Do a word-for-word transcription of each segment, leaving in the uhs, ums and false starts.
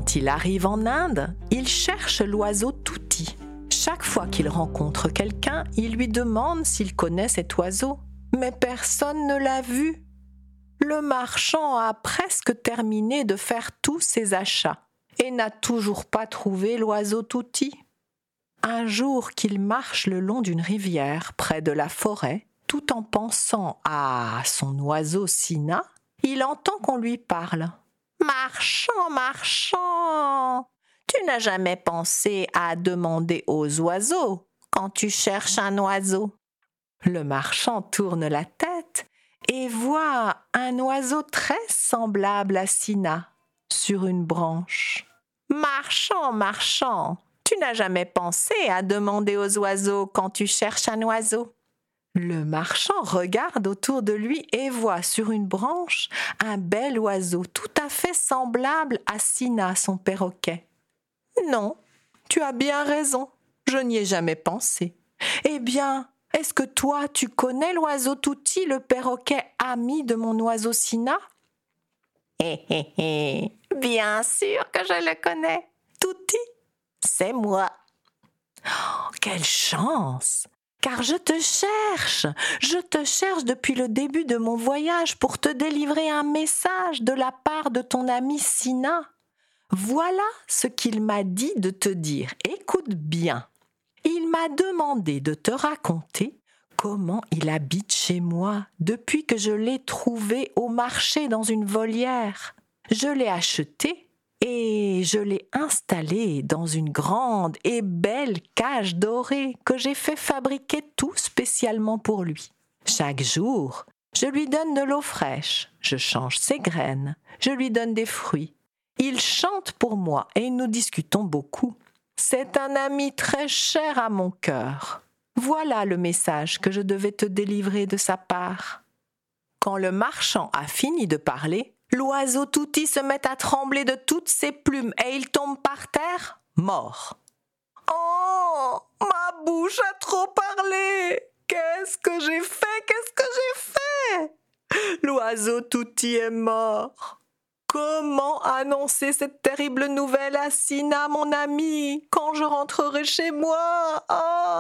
Quand il arrive en Inde, il cherche l'oiseau touti. Chaque fois qu'il rencontre quelqu'un, il lui demande s'il connaît cet oiseau. Mais personne ne l'a vu. Le marchand a presque terminé de faire tous ses achats et n'a toujours pas trouvé l'oiseau touti. Un jour qu'il marche le long d'une rivière près de la forêt, tout en pensant à son oiseau Sina, il entend qu'on lui parle. « Marchand, marchand, tu n'as jamais pensé à demander aux oiseaux quand tu cherches un oiseau ?» Le marchand tourne la tête et voit un oiseau très semblable à Sina sur une branche. « Marchand, marchand, tu n'as jamais pensé à demander aux oiseaux quand tu cherches un oiseau ?» Le marchand regarde autour de lui et voit sur une branche un bel oiseau tout à fait semblable à Sina, son perroquet. « Non, tu as bien raison, je n'y ai jamais pensé. Eh bien, est-ce que toi, tu connais l'oiseau touti, le perroquet ami de mon oiseau Sina ?»« Hé hé hé, bien sûr que je le connais. Touti, c'est moi. » Oh, quelle chance! Car je te cherche, je te cherche depuis le début de mon voyage pour te délivrer un message de la part de ton ami Sina. Voilà ce qu'il m'a dit de te dire. Écoute bien. Il m'a demandé de te raconter comment il habite chez moi depuis que je l'ai trouvé au marché dans une volière. Je l'ai acheté et je l'ai installé dans une grande et belle cage dorée que j'ai fait fabriquer tout spécialement pour lui. Chaque jour, je lui donne de l'eau fraîche, je change ses graines, je lui donne des fruits. Il chante pour moi et nous discutons beaucoup. C'est un ami très cher à mon cœur. Voilà le message que je devais te délivrer de sa part. » Quand le marchand a fini de parler, l'oiseau touti se met à trembler de toutes ses plumes et il tombe par terre, mort. « Oh, ma bouche a trop parlé! Qu'est-ce que j'ai fait? Qu'est-ce que j'ai fait? L'oiseau touti est mort. Comment annoncer cette terrible nouvelle à Sina, mon ami, quand je rentrerai chez moi? Oh !»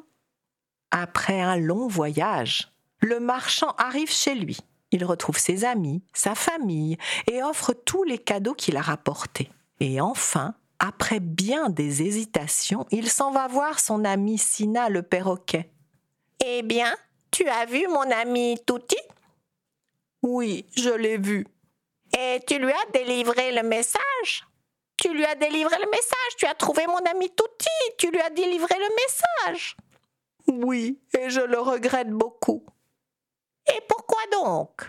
Après un long voyage, le marchand arrive chez lui. Il retrouve ses amis, sa famille et offre tous les cadeaux qu'il a rapportés. Et enfin, après bien des hésitations, il s'en va voir son ami Sina le perroquet. « Eh bien, tu as vu mon ami Touti ?»« Oui, je l'ai vu. »« Et tu lui as délivré le message ?»« Tu lui as délivré le message, tu as trouvé mon ami Touti, tu lui as délivré le message ?»« Oui, et je le regrette beaucoup. » « Et pourquoi donc ? » ?»«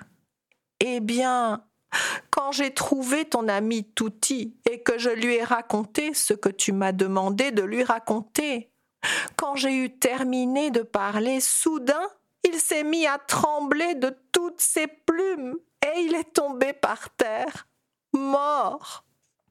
Eh bien, quand j'ai trouvé ton ami Touti et que je lui ai raconté ce que tu m'as demandé de lui raconter, quand j'ai eu terminé de parler, soudain, il s'est mis à trembler de toutes ses plumes et il est tombé par terre, mort. »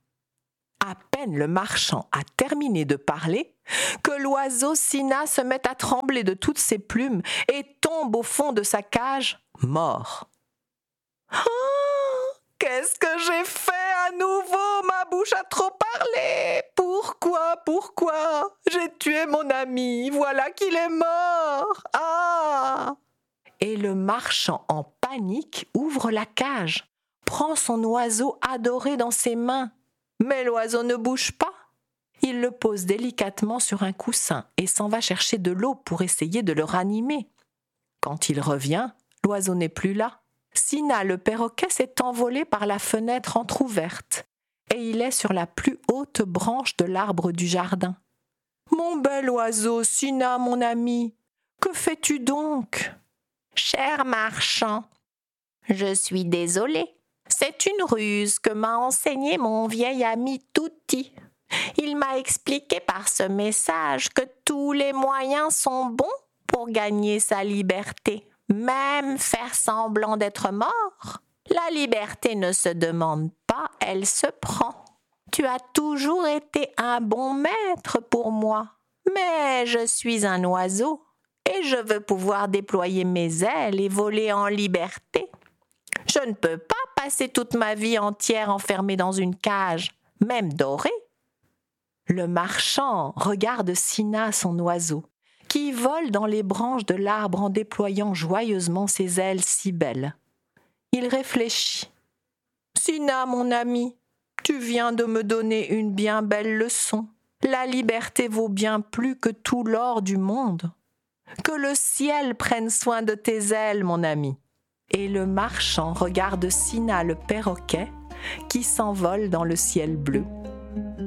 À peine le marchand a terminé de parler que l'oiseau Sina se met à trembler de toutes ses plumes et tombe au fond de sa cage, mort. « Oh, qu'est-ce que j'ai fait à nouveau? Ma bouche a trop parlé. Pourquoi, pourquoi? J'ai tué mon ami, voilà qu'il est mort. Ah !» Et le marchand, en panique, ouvre la cage, prend son oiseau adoré dans ses mains. Mais l'oiseau ne bouge pas. Il le pose délicatement sur un coussin et s'en va chercher de l'eau pour essayer de le ranimer. Quand il revient, l'oiseau n'est plus là. Sina, le perroquet, s'est envolé par la fenêtre entr'ouverte et il est sur la plus haute branche de l'arbre du jardin. « Mon bel oiseau, Sina, mon ami, que fais-tu donc ?»« Cher marchand, je suis désolée. C'est une ruse que m'a enseignée mon vieil ami Touti. Il m'a expliqué par ce message que tous les moyens sont bons pour gagner sa liberté, même faire semblant d'être mort. La liberté ne se demande pas, elle se prend. Tu as toujours été un bon maître pour moi, mais je suis un oiseau et je veux pouvoir déployer mes ailes et voler en liberté. Je ne peux pas passer toute ma vie entière enfermée dans une cage, même dorés. Le marchand regarde Sina, son oiseau, qui vole dans les branches de l'arbre en déployant joyeusement ses ailes si belles. Il réfléchit. « Sina, mon ami, tu viens de me donner une bien belle leçon. La liberté vaut bien plus que tout l'or du monde. Que le ciel prenne soin de tes ailes, mon ami. » Et le marchand regarde Sina le perroquet qui s'envole dans le ciel bleu.